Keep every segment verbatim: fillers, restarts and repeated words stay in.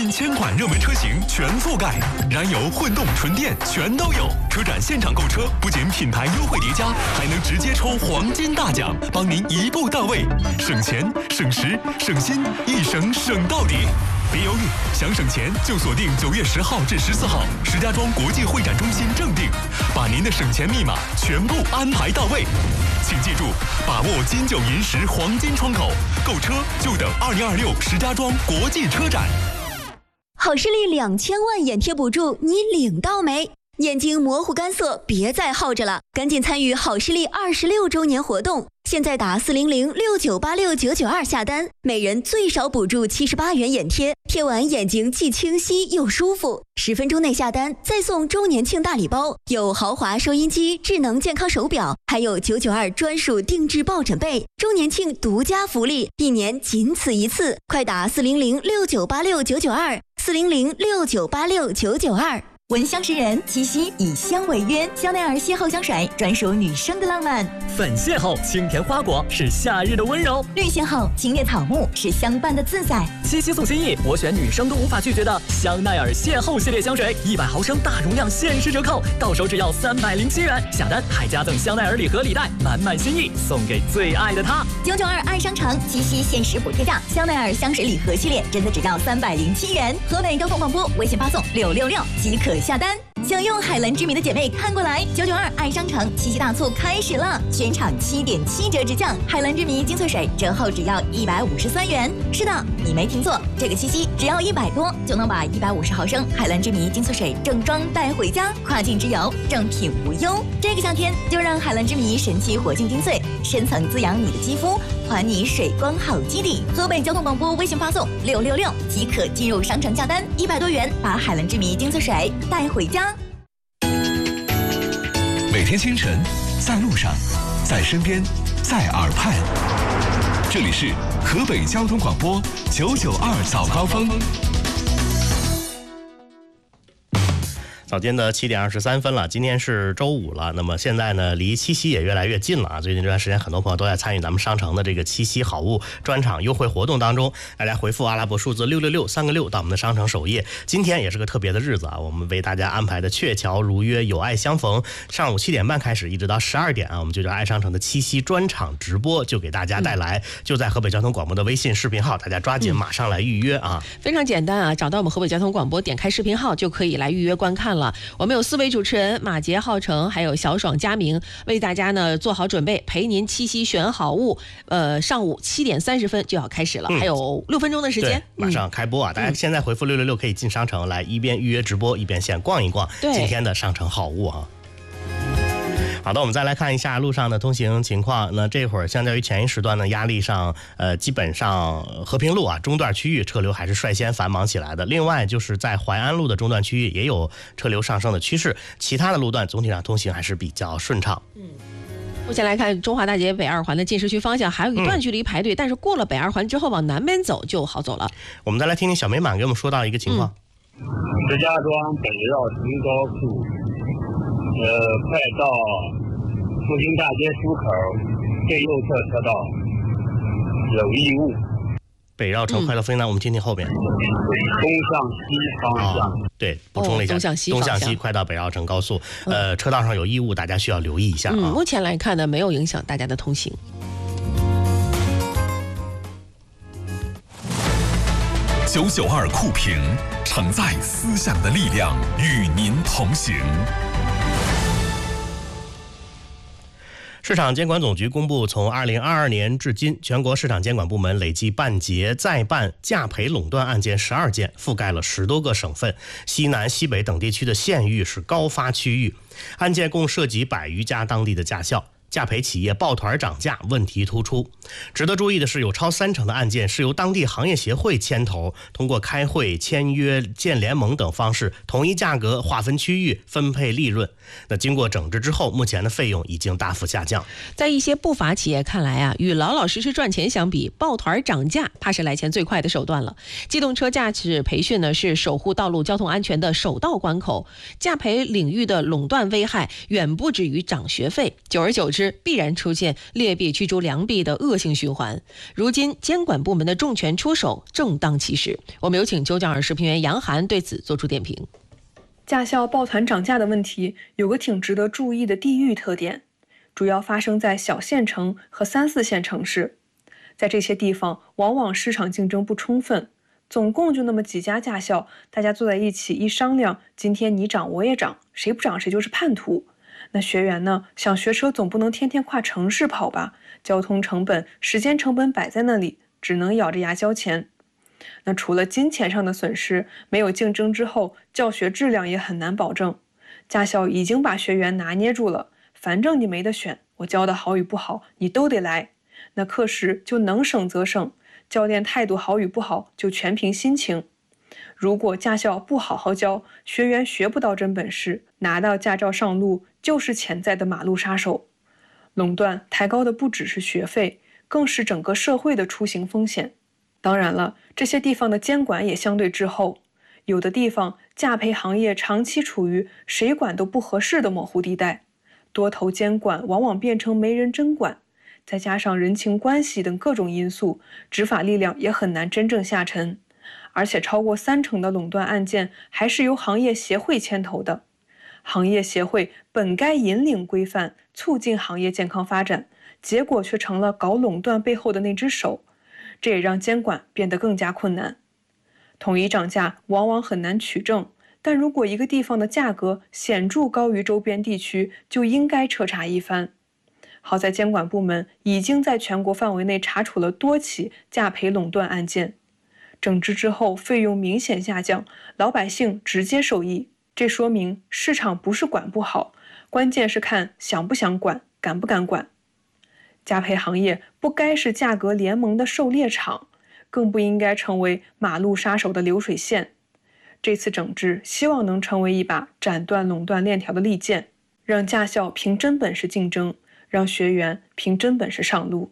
近千款热门车型全覆盖，燃油、混动、纯电全都有。车展现场购车，不仅品牌优惠叠加，还能直接抽黄金大奖，帮您一步到位，省钱、省时、省心，一省省到底。别犹豫，想省钱就锁定九月十号至十四号，石家庄国际会展中心正定，把您的省钱密码全部安排到位。请记住，把握金九银十黄金窗口，购车就等二零二六石家庄国际车展。 好视力两千万眼贴补助，你领到没？眼睛模糊干涩，别再耗着了，赶紧参与好视力二十六周年活动。现在打四零零六九八六九九二下单，每人最少补助七十八元眼贴，贴完眼睛既清晰又舒服。十分钟内下单，再送周年庆大礼包，有豪华收音机、智能健康手表，还有九九二专属定制抱枕被。周年庆独家福利，一年仅此一次，快打四零零六九八六九九二，四零零六九八六九九二。 闻香识人，七夕以香为约，香奈儿邂逅香水专属女生的浪漫。 粉邂逅清甜花果是夏日的温柔， 绿邂逅清冽草木是相伴的自在。 七夕送心意，我选女生都无法拒绝的香奈儿邂逅系列香水，一百毫升大容量限时折扣，到手只要三百零七元，下单还加赠香奈儿礼盒礼袋，满满心意送给最爱的他。 九九二爱商城七夕限时补贴价，香奈儿香水礼盒系列真的只要三百零七元。河北交通广播微信发送六六六即可下单。想用海蓝之谜的姐妹看过来，九九二爱商城七夕大促开始了，全场七点七折直降，海蓝之谜精粹水折后只要一百五十三元。是的，你没听错，这个七夕只要一百多就能把一百五十毫升海蓝之谜精粹水正装带回家，跨境之游正品无忧。这个夏天就让海蓝之谜神奇活性精粹深层滋养你的肌肤，还你水光好基底。河北交通广播微信发送六六六即可进入商城下单，一百多元把海蓝之谜精粹水带回家。 每天清晨，在路上，在身边，在耳畔，这里是河北交通广播九九二早高峰。 早间的七点二十三分了，今天是周五了。那么现在呢，离七夕也越来越近了啊！最近这段时间，很多朋友都在参与咱们商城的这个七夕好物专场优惠活动当中。大家回复阿拉伯数字六六六三个六到我们的商城首页。今天也是个特别的日子啊，我们为大家安排的鹊桥如约，有爱相逢，上午七点半开始，一直到十二点啊，我们就叫爱商城的七夕专场直播就给大家带来，嗯、就在河北交通广播的微信视频号，大家抓紧马上来预约啊！ 嗯、非常简单啊，找到我们河北交通广播，点开视频号就可以来预约观看了。我们有四位主持人马杰、浩成，还有小爽、佳明，为大家呢做好准备，陪您七夕选好物。呃，上午七点三十分就要开始了，嗯、还有六分钟的时间， 马上开播啊！嗯、大家现在回复六六六可以进商城来，一边预约直播，一边先逛一逛今天的商城好物啊。好的，我们再来看一下路上的通行情况。那这会儿相较于前一时段呢，压力上，呃，基本上和平路啊中段区域车流还是率先繁忙起来的。另外就是在淮安路的中段区域也有车流上升的趋势，其他的路段总体上通行还是比较顺畅。 嗯。目前来看，中华大街北二环的进市区方向还有一段距离排队，嗯、但是过了北二环之后往南边走就好走了。 我们再来听听小美满给我们说到一个情况。 嗯、石家庄北绕城高速，呃，快到复兴大街出口最右侧车道有异物。 北绕城快到复兴大，嗯、我们听听后边。 东向西方向。 哦、对，补充了一下， 哦、东向西东向西快到北绕城高速，嗯、呃，车道上有异物，大家需要留意一下啊。 嗯、目前来看呢，没有影响大家的通行。 九九二酷评，承载思想的力量，与您同行。 市场监管总局公布，从二零二二年至今，全国市场监管部门累计办结再办价赔垄断案件十二件，覆盖了十多个省份，西南、西北等地区的县域是高发区域，案件共涉及百余家当地的驾校。价赔企业抱团涨价问题突出。值得注意的是，有超三成的案件是由当地行业协会牵头，通过开会、签约、建联盟等方式，统一价格、划分区域、分配利润。那经过整治之后，目前的费用已经大幅下降。 在一些不法企业看来啊，与老老实实赚钱相比，抱团涨价怕是来钱最快的手段了。机动车驾驶培训呢，是守护道路交通安全的首道关口。价赔领域的垄断危害远不止于涨学费，久而久之， 施，必然出现劣币驱逐良币的恶性循环。如今监管部门的重拳出手，正当其时。我们有请九九二时评员杨涵对此做出点评。 驾校抱团涨价的问题有个挺值得注意的地域特点，主要发生在小县城和三四线城市。在这些地方，往往市场竞争不充分，总共就那么几家驾校，大家坐在一起一商量，今天你涨我也涨，谁不涨谁就是叛徒。那学员呢，想学车总不能天天跨城市跑吧，交通成本、时间成本摆在那里，只能咬着牙交钱。那除了金钱上的损失，没有竞争之后，教学质量也很难保证。驾校已经把学员拿捏住了，反正你没得选，我教的好与不好，你都得来。那课时就能省则省，教练态度好与不好就全凭心情。如果驾校不好好教，学员学不到真本事，拿到驾照上路就是潜在的马路杀手。垄断抬高的不只是学费，更是整个社会的出行风险。当然了，这些地方的监管也相对滞后，有的地方驾培行业长期处于谁管都不合适的模糊地带，多头监管往往变成没人真管。再加上人情关系等各种因素，执法力量也很难真正下沉。而且超过三成的垄断案件还是由行业协会牵头的。行业协会本该引领规范，促进行业健康发展，结果却成了搞垄断背后的那只手，这也让监管变得更加困难。统一涨价往往很难取证，但如果一个地方的价格显著高于周边地区，就应该彻查一番。好在监管部门已经在全国范围内查处了多起驾培垄断案件，整治之后费用明显下降，老百姓直接受益。这说明市场不是管不好，关键是看想不想管，敢不敢管。驾培行业不该是价格联盟的狩猎场，更不应该成为马路杀手的流水线。这次整治希望能成为一把斩断垄断链条的利剑，让驾校凭真本事竞争，让学员凭真本事上路。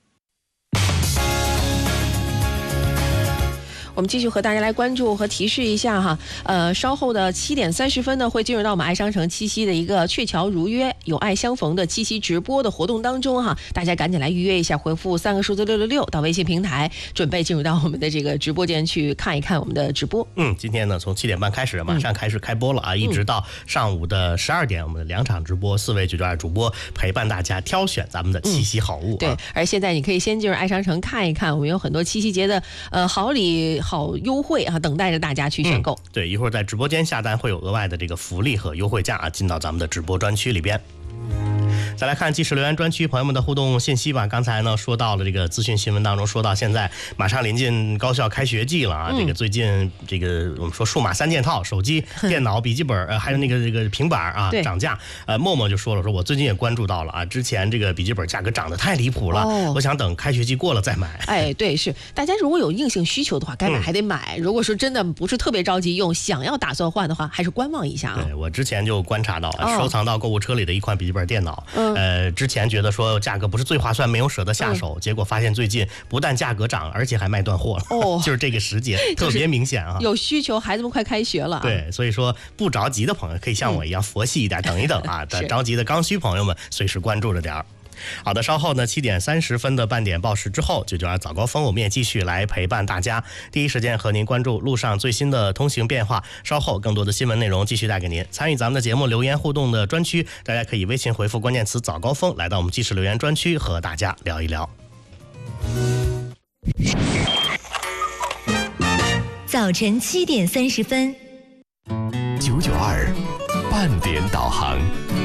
我们继续和大家来关注和提示一下哈，呃，稍后的七点三十分呢，会进入到我们爱商城七夕的一个鹊桥如约有爱相逢的七夕直播的活动当中哈，大家赶紧来预约一下，回复三个数字六六六到微信平台，准备进入到我们的这个直播间去看一看我们的直播。 嗯，今天呢从七点半开始，马上开始开播了啊，嗯、一直到上午的十二点，我们的两场直播，四位九九二主播陪伴大家挑选咱们的七夕好物、啊嗯。 对，而现在你可以先进入爱商城看一看，我们有很多七夕节的呃好礼。好优惠啊，等待着大家去选购、 嗯。对，一会儿在直播间下单会有额外的这个福利和优惠价啊，进到咱们的直播专区里边。再来看即时留言专区朋友们的互动信息吧。刚才呢说到了这个资讯新闻当中，说到现在马上临近高校开学季了啊，嗯、这个最近这个我们说数码三件套，手机、电脑、笔记本，呃，还有那个这个平板啊涨价。呃，默默就说了，说我最近也关注到了啊，之前这个笔记本价格涨得太离谱了、哦，我想等开学季过了再买。 哎，对，是大家如果有硬性需求的话，该买还得买。嗯、如果说真的不是特别着急用，想要打算换的话，还是观望一下啊。 对，我之前就观察到， 哦、 收藏到购物车里的一款笔记本电脑。 嗯呃，之前觉得说价格不是最划算，没有舍得下手、嗯，结果发现最近不但价格涨，而且还卖断货了。哦，就是这个时节特别明显啊。 有需求，孩子们快开学了、啊。 对，所以说不着急的朋友可以像我一样佛系一点，嗯、等一等啊。着急的刚需朋友们随时关注着点儿。好的，稍后呢七点三十分的半点报时之后，九九二早高峰我们也继续来陪伴大家，第一时间和您关注路上最新的通行变化。稍后更多的新闻内容继续带给您。参与咱们的节目留言互动的专区，大家可以微信回复关键词早高峰，来到我们即时留言专区和大家聊一聊。 早晨七点三十分， 九九二半点导航。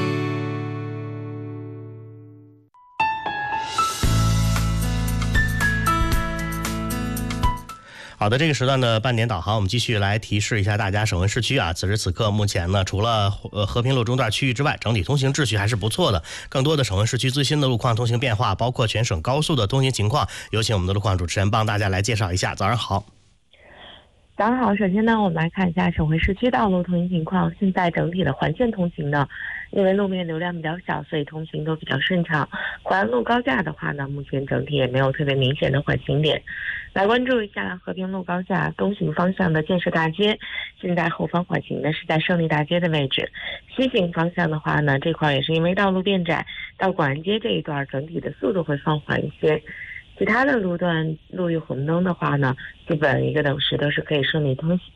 好的，这个时段的半点导航，我们继续来提示一下大家，省会市区啊，此时此刻目前呢，除了呃和平路中段区域之外，整体通行秩序还是不错的。更多的省会市区最新的路况、通行变化，包括全省高速的通行情况，有请我们的路况主持人帮大家来介绍一下。早上好。 早上好，首先呢，我们来看一下省会市区道路通行情况。现在整体的环线通行呢，因为路面流量比较小，所以通行都比较顺畅。淮安路高架的话呢，目前整体也没有特别明显的缓行点。来关注一下和平路高架东行方向的建设大街， 现在后方缓行的是在胜利大街的位置。西行方向的话呢，这块也是因为道路变窄，到广安街这一段整体的速度会放缓一些。其他的路段路遇红灯的话呢，基本一个等时都是可以顺利通行。